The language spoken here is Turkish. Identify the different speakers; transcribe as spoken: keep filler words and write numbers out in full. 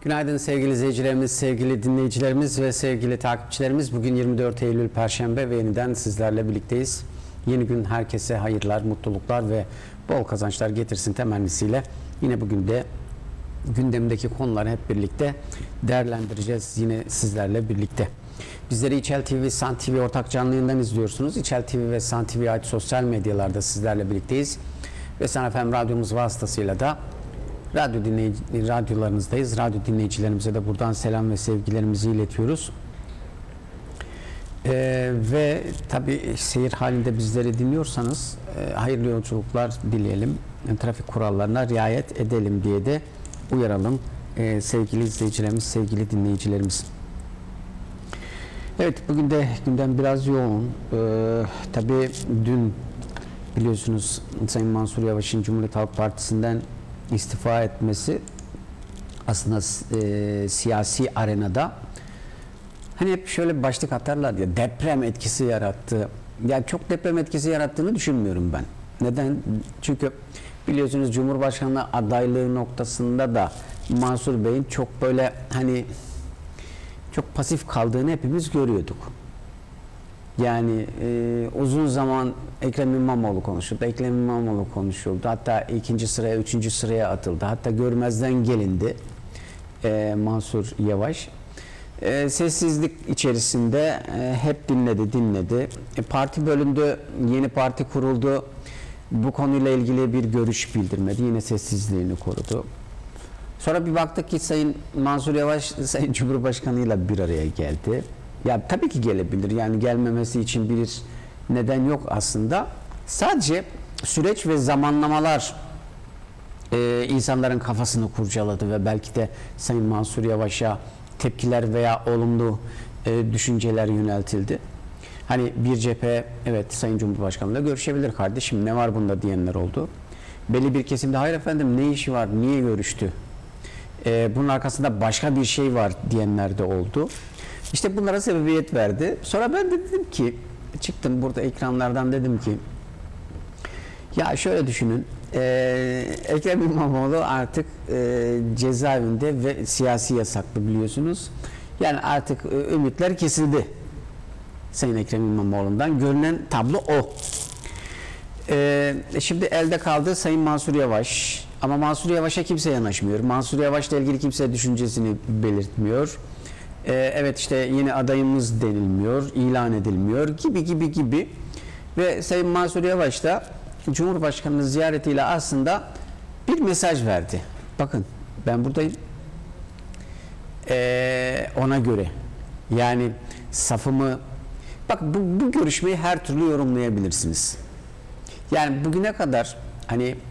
Speaker 1: Günaydın sevgili izleyicilerimiz, sevgili dinleyicilerimiz ve sevgili takipçilerimiz. Bugün yirmi dört Eylül Perşembe ve yeniden sizlerle birlikteyiz. Yeni gün herkese hayırlar, mutluluklar ve bol kazançlar getirsin temennisiyle. Yine bugün de gündemdeki konuları hep birlikte değerlendireceğiz yine sizlerle birlikte. Bizleri İçel T V, San T V ortak canlı yayından izliyorsunuz. İçel T V ve San T V'ye ait sosyal medyalarda sizlerle birlikteyiz. Ve San F M radyomuz vasıtasıyla da radyo dinleyici, radyolarınızdayız. Radyo dinleyicilerimize de buradan selam ve sevgilerimizi iletiyoruz. Ee, ve tabii seyir halinde bizleri dinliyorsanız e, hayırlı yolculuklar dileyelim. Yani, trafik kurallarına riayet edelim diye de uyaralım ee, sevgili izleyicilerimiz, sevgili dinleyicilerimiz. Evet, bugün de gündem biraz yoğun. Ee, tabii dün biliyorsunuz Sayın Mansur Yavaş'ın Cumhuriyet Halk Partisi'nden istifa etmesi aslında e, siyasi arenada hani hep şöyle bir başlık atarlar ya, deprem etkisi yarattı. Yani çok deprem etkisi yarattığını düşünmüyorum ben. Neden? Çünkü biliyorsunuz Cumhurbaşkanlığı adaylığı noktasında da Mansur Bey'in çok böyle hani çok pasif kaldığını hepimiz görüyorduk. Yani e, uzun zaman Ekrem İmamoğlu konuşuldu. Ekrem İmamoğlu konuşuldu. Hatta ikinci sıraya, üçüncü sıraya atıldı. Hatta görmezden gelindi e, Mansur Yavaş. E, sessizlik içerisinde e, hep dinledi, dinledi. E, parti bölündü, yeni parti kuruldu. Bu konuyla ilgili bir görüş bildirmedi. Yine sessizliğini korudu. Sonra bir baktık ki Sayın Mansur Yavaş Sayın Cumhurbaşkanı ile bir araya geldi. Ya tabii ki gelebilir. Yani gelmemesi için bir neden yok aslında. Sadece süreç ve zamanlamalar e, insanların kafasını kurcaladı ve belki de Sayın Mansur Yavaş'a tepkiler veya olumlu e, düşünceler yöneltildi. Hani bir cephe evet Sayın Cumhurbaşkanı'yla görüşebilir kardeşim, ne var bunda diyenler oldu. Belli bir kesimde hayır efendim ne işi var, niye görüştü? E, bunun arkasında başka bir şey var diyenler de oldu. İşte bunlara sebebiyet verdi. Sonra ben de dedim ki, çıktım burada ekranlardan dedim ki, ya şöyle düşünün, e, Ekrem İmamoğlu artık e, cezaevinde ve siyasi yasaklı biliyorsunuz. Yani artık e, ümitler kesildi Sayın Ekrem İmamoğlu'ndan. Görünen tablo o. E, şimdi elde kaldı Sayın Mansur Yavaş. Ama Mansur Yavaş'a kimse yanaşmıyor. Mansur Yavaş'la ilgili kimse düşüncesini belirtmiyor. Ee, evet işte yeni adayımız denilmiyor, ilan edilmiyor gibi gibi gibi. Ve Sayın Mansur Yavaş da Cumhurbaşkanı'nın ziyaretiyle aslında bir mesaj verdi. Bakın ben buradayım. Ee, ona göre. Yani safımı... Bak bu, bu görüşmeyi her türlü yorumlayabilirsiniz. Yani bugüne kadar hani